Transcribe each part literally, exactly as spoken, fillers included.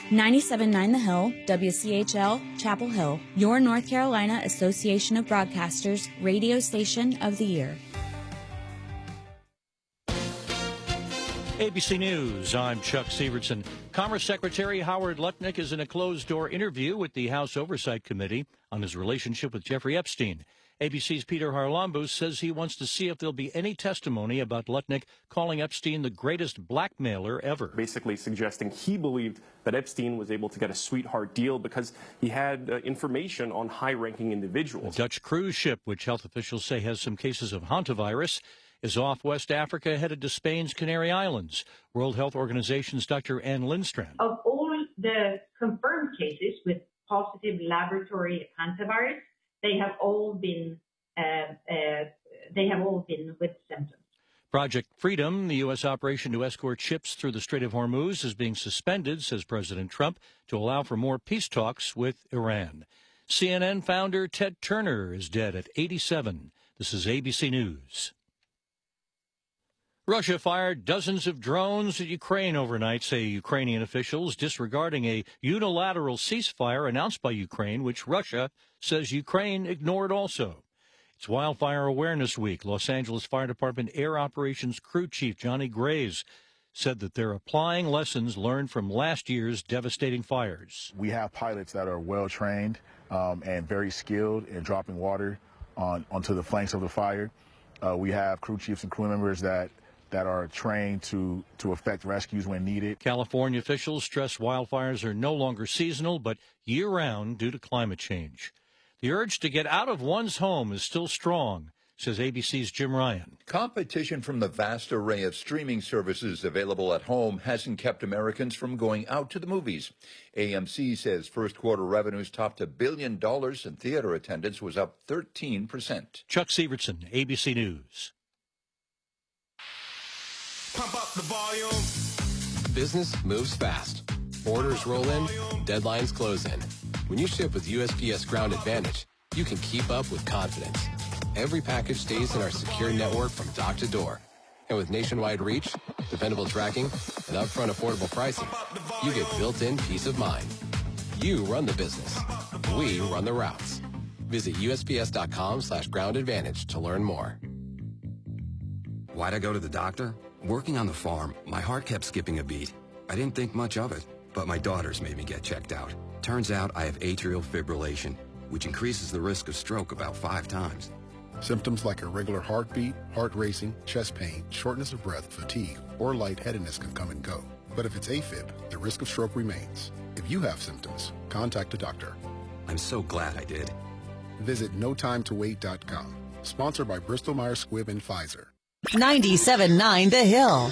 ninety-seven point nine The Hill, W C H L, Chapel Hill, your North Carolina Association of Broadcasters Radio Station of the Year. A B C News, I'm Chuck Severson. Commerce Secretary Howard Lutnick is in a closed-door interview with the House Oversight Committee on his relationship with Jeffrey Epstein. A B C's Peter Harlambous says he wants to see if there'll be any testimony about Lutnick calling Epstein the greatest blackmailer ever. Basically suggesting he believed that Epstein was able to get a sweetheart deal because he had uh, information on high-ranking individuals. A Dutch cruise ship, which health officials say has some cases of hantavirus, is off West Africa, headed to Spain's Canary Islands. World Health Organization's Doctor Ann Lindstrand. Of all the confirmed cases with positive laboratory hantavirus, they have all been uh, uh, they have all been with symptoms. Project Freedom, the U S operation to escort ships through the Strait of Hormuz, is being suspended, says President Trump, to allow for more peace talks with Iran. C N N founder Ted Turner is dead at eighty-seven. This is A B C News. Russia fired dozens of drones at Ukraine overnight, say Ukrainian officials, disregarding a unilateral ceasefire announced by Ukraine, which Russia says Ukraine ignored also. It's Wildfire Awareness Week. Los Angeles Fire Department Air Operations Crew Chief Johnny Graves said that they're applying lessons learned from last year's devastating fires. We have pilots that are well-trained um, and very skilled in dropping water on onto the flanks of the fire. Uh, we have crew chiefs and crew members that that are trained to, to effect rescues when needed. California officials stress wildfires are no longer seasonal, but year-round due to climate change. The urge to get out of one's home is still strong, says A B C's Jim Ryan. Competition from the vast array of streaming services available at home hasn't kept Americans from going out to the movies. A M C says first quarter revenues topped a billion dollars and theater attendance was up thirteen percent. Chuck Severson, A B C News. Pump up the volume. Business moves fast. Orders roll in, deadlines close in. When you ship with U S P S Ground Advantage, you can keep up with confidence. Every package stays in our secure network from dock to door. And with nationwide reach, dependable tracking, and upfront affordable pricing, you get built-in peace of mind. You run the business. We run the routes. Visit USPS.com slash ground advantage to learn more. Why'd I go to the doctor? Working on the farm, my heart kept skipping a beat. I didn't think much of it, but my daughters made me get checked out. Turns out I have atrial fibrillation, which increases the risk of stroke about five times. Symptoms like irregular heartbeat, heart racing, chest pain, shortness of breath, fatigue, or lightheadedness can come and go. But if it's AFib, the risk of stroke remains. If you have symptoms, contact a doctor. I'm so glad I did. Visit no time to wait dot com. Sponsored by Bristol Myers Squibb and Pfizer. ninety-seven point nine The Hill.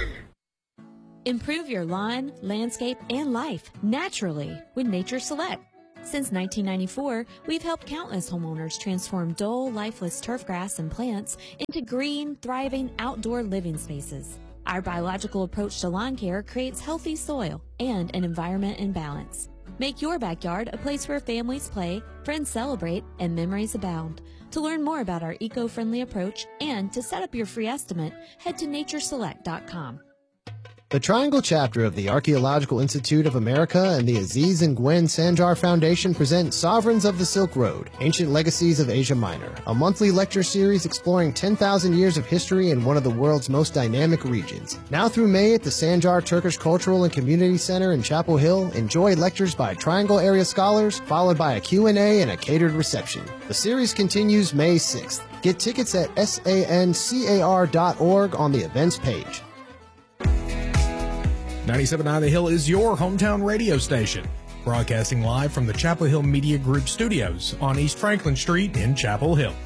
Improve your lawn, landscape, and life naturally with Nature Select. Since nineteen ninety-four, we've helped countless homeowners transform dull, lifeless turf grass and plants into green, thriving outdoor living spaces. Our biological approach to lawn care creates healthy soil and an environment in balance. Make your backyard a place where families play, friends celebrate, and memories abound. To learn more about our eco-friendly approach and to set up your free estimate, head to nature select dot com. The Triangle chapter of the Archaeological Institute of America and the Aziz and Gwen Sanjar Foundation present Sovereigns of the Silk Road, Ancient Legacies of Asia Minor, a monthly lecture series exploring ten thousand years of history in one of the world's most dynamic regions. Now through May at the Sanjar Turkish Cultural and Community Center in Chapel Hill, enjoy lectures by Triangle area scholars, followed by a Q and A and a catered reception. The series continues May sixth. Get tickets at sancar dot org on the events page. ninety-seven point nine The Hill is your hometown radio station, broadcasting live from the Chapel Hill Media Group studios on East Franklin Street in Chapel Hill.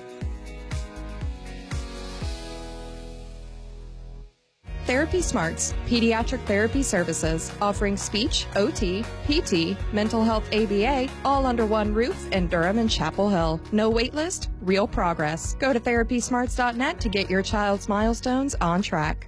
Therapy Smarts, pediatric therapy services offering speech, O T, P T, mental health A B A, all under one roof in Durham and Chapel Hill. No wait list, real progress. Go to therapy smarts dot net to get your child's milestones on track.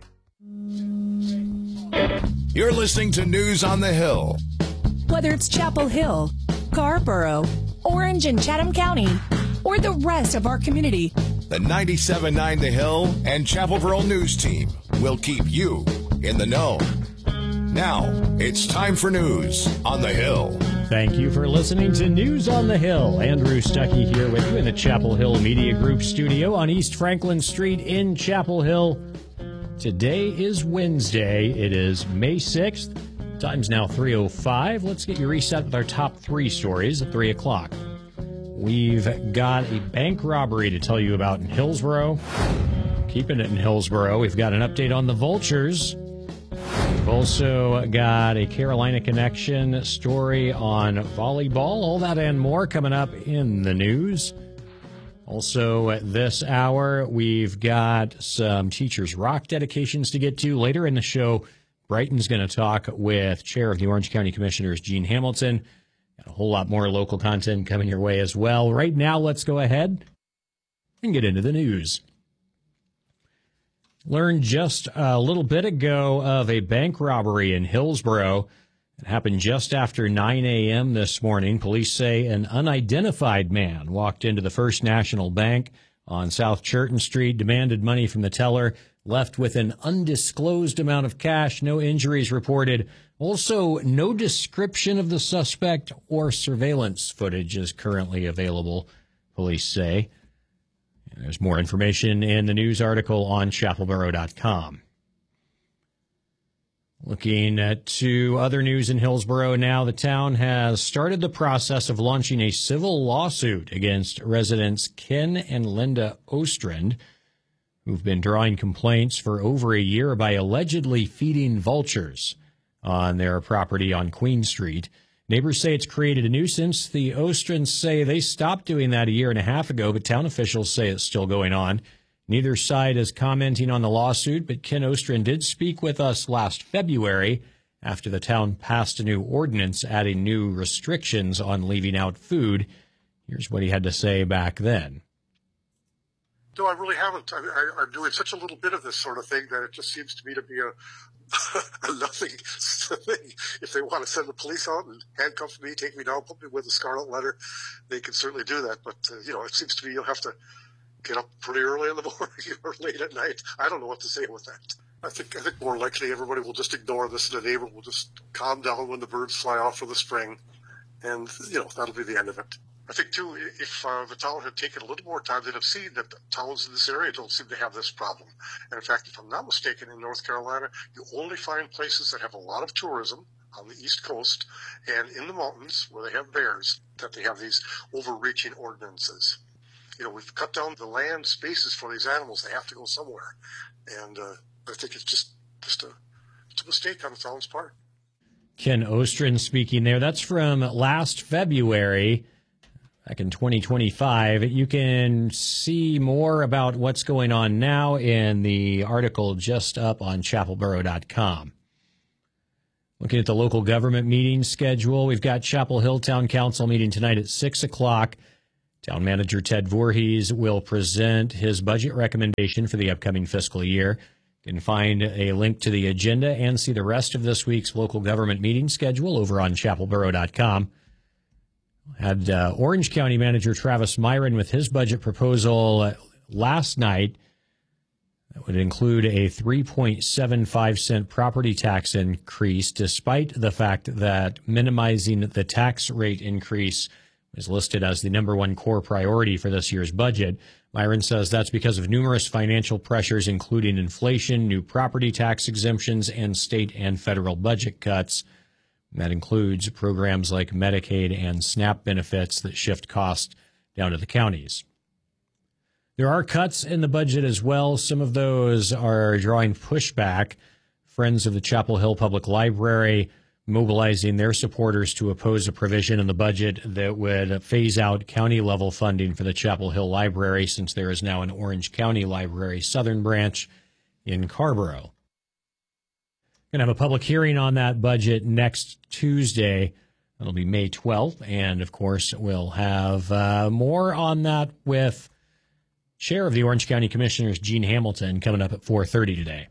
You're listening to News on the Hill. Whether it's Chapel Hill, Scarborough, Orange and Chatham County, or the rest of our community, The ninety-seven point nine The Hill and Chapel Girl News Team will keep you in the know. Now, it's time for News on the Hill. Thank you for listening to News on the Hill. Andrew Stuckey here with you in the Chapel Hill Media Group studio on East Franklin Street in Chapel Hill. Today is Wednesday. It is May sixth. Time's now three oh five. Let's get you reset with our top three stories at three o'clock. We've got a bank robbery to tell you about in Hillsboro. Keeping it in Hillsboro, we've got an update on the Vultures. We've also got a Carolina Connection story on volleyball. All that and more coming up in the news. Also, at this hour, we've got some Teachers Rock dedications to get to. Later in the show, Brighton's going to talk with Chair of the Orange County Commissioners, Gene Hamilton. Got a whole lot more local content coming your way as well. Right now, let's go ahead and get into the news. Learned just a little bit ago of a bank robbery in Hillsboro. It happened just after nine a.m. this morning. Police say an unidentified man walked into the First National Bank on South Churton Street, demanded money from the teller, left with an undisclosed amount of cash, no injuries reported. Also, no description of the suspect or surveillance footage is currently available, police say. There's more information in the news article on chapel borough dot com. Looking at to other news in Hillsboro now, the town has started the process of launching a civil lawsuit against residents Ken and Linda Ostrand, who've been drawing complaints for over a year by allegedly feeding vultures on their property on Queen Street. Neighbors say it's created a nuisance. The Ostrands say they stopped doing that a year and a half ago, but town officials say it's still going on. Neither side is commenting on the lawsuit, but Ken Ostrand did speak with us last February after the town passed a new ordinance adding new restrictions on leaving out food. Here's what he had to say back then. No, I really haven't. I, I, I'm doing such a little bit of this sort of thing that it just seems to me to be a, a nothing thing. If they want to send the police out and handcuff me, take me down, put me with a scarlet letter, they can certainly do that. But, uh, you know, it seems to me you'll have to get up pretty early in the morning or late at night. I don't know what to say with that. I think I think more likely everybody will just ignore this, and the neighbor will just calm down when the birds fly off for the spring, and, you know, that'll be the end of it. I think, too, if uh, the town had taken a little more time, they'd have seen that the towns in this area don't seem to have this problem. And, in fact, if I'm not mistaken, in North Carolina, you only find places that have a lot of tourism on the East Coast and in the mountains where they have bears, that they have these overreaching ordinances. You know, we've cut down the land spaces for these animals. They have to go somewhere. And uh, I think it's just, just a, it's a mistake on the town's part. Ken Ostrand speaking there. That's from last February. Back in twenty twenty-five, you can see more about what's going on now in the article just up on chapel borough dot com. Looking at the local government meeting schedule, we've got Chapel Hill Town Council meeting tonight at six o'clock. Town Manager Ted Voorhees will present his budget recommendation for the upcoming fiscal year. You can find a link to the agenda and see the rest of this week's local government meeting schedule over on chapel borough dot com. Had uh, Orange County Manager Travis Myron with his budget proposal last night. That would include a three point seven five cent property tax increase, despite the fact that minimizing the tax rate increase is listed as the number one core priority for this year's budget. Myron says that's because of numerous financial pressures, including inflation, new property tax exemptions, and state and federal budget cuts. That includes programs like Medicaid and SNAP benefits that shift costs down to the counties. There are cuts in the budget as well. Some of those are drawing pushback. Friends of the Chapel Hill Public Library mobilizing their supporters to oppose a provision in the budget that would phase out county-level funding for the Chapel Hill Library, since there is now an Orange County Library Southern Branch in Carrboro. Going to have a public hearing on that budget next Tuesday. That'll be May twelfth. And, of course, we'll have uh, more on that with Chair of the Orange County Commissioners, Gene Hamilton, coming up at four thirty today.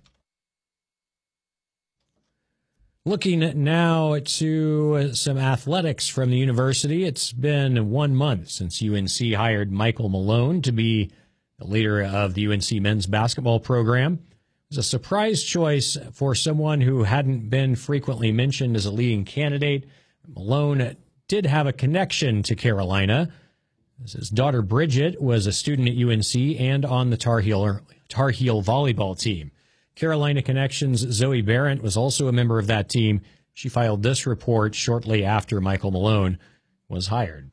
Looking now to some athletics from the university. It's been one month since U N C hired Michael Malone to be the leader of the U N C men's basketball program. was a surprise choice for someone who hadn't been frequently mentioned as a leading candidate. Malone did have a connection to Carolina. His daughter Bridget was a student at U N C and on the Tar Heel, Tar Heel volleyball team. Carolina Connections' Zoe Barrett was also a member of that team. She filed this report shortly after Michael Malone was hired.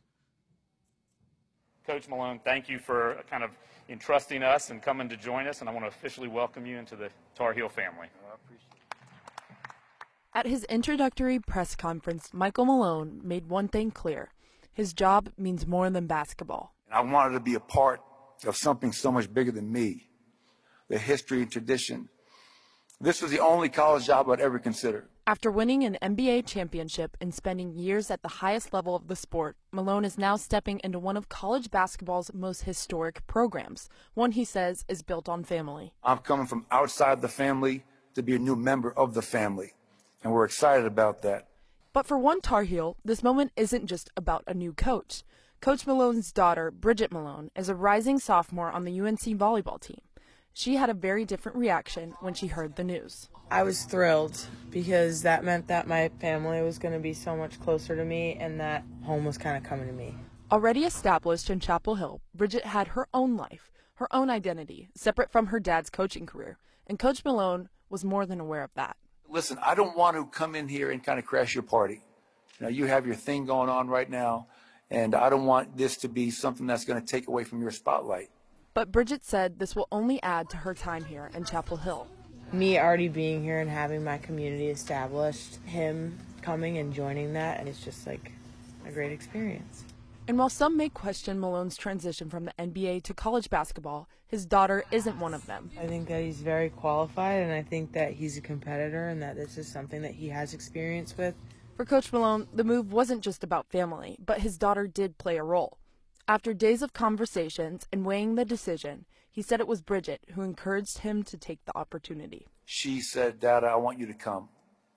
Coach Malone, thank you for kind of entrusting us and coming to join us, and I want to officially welcome you into the Tar Heel family. I appreciate it. At his introductory press conference, Michael Malone made one thing clear. His job means more than basketball. I wanted to be a part of something so much bigger than me, the history and tradition. This was the only college job I'd ever consider. After winning an N B A championship and spending years at the highest level of the sport, Malone is now stepping into one of college basketball's most historic programs, one he says is built on family. I'm coming from outside the family to be a new member of the family, and we're excited about that. But for one Tar Heel, this moment isn't just about a new coach. Coach Malone's daughter, Bridget Malone, is a rising sophomore on the U N C volleyball team. She had a very different reaction when she heard the news. I was thrilled because that meant that my family was going to be so much closer to me and that home was kind of coming to me. Already established in Chapel Hill, Bridget had her own life, her own identity, separate from her dad's coaching career, and Coach Malone was more than aware of that. Listen, I don't want to come in here and kind of crash your party. You know, you have your thing going on right now, and I don't want this to be something that's going to take away from your spotlight. But Bridget said this will only add to her time here in Chapel Hill. Me already being here and having my community established, him coming and joining that, and it's just like a great experience. And while some may question Malone's transition from the N B A to college basketball, his daughter isn't one of them. I think that he's very qualified, and I think that he's a competitor and that this is something that he has experience with. For Coach Malone, the move wasn't just about family, but his daughter did play a role. After days of conversations and weighing the decision, he said it was Bridget who encouraged him to take the opportunity. She said, "Dad, I want you to come."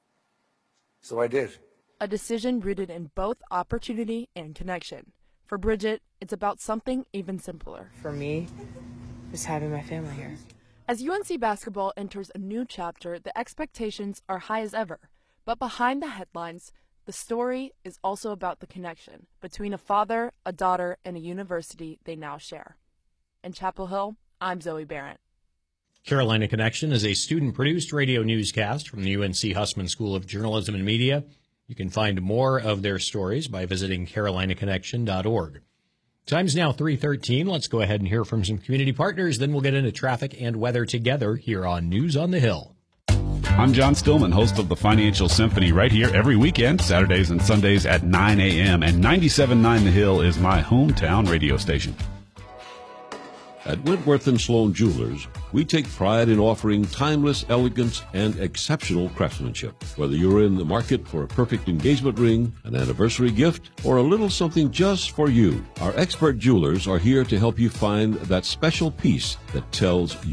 So I did. A decision rooted in both opportunity and connection. For Bridget, it's about something even simpler. For me, just having my family here. As U N C basketball enters a new chapter, the expectations are high as ever. But behind the headlines, the story is also about the connection between a father, a daughter, and a university they now share. In Chapel Hill, I'm Zoe Barrett. Carolina Connection is a student-produced radio newscast from the U N C Hussman School of Journalism and Media. You can find more of their stories by visiting carolina connection dot org. Time's now three thirteen. Let's go ahead and hear from some community partners. Then we'll get into traffic and weather together here on News on the Hill. I'm John Stillman, host of the Financial Symphony, right here every weekend, Saturdays and Sundays at nine a.m. And ninety-seven point nine The Hill is my hometown radio station. At Wentworth and Sloan Jewelers, we take pride in offering timeless elegance and exceptional craftsmanship. Whether you're in the market for a perfect engagement ring, an anniversary gift, or a little something just for you, our expert jewelers are here to help you find that special piece that tells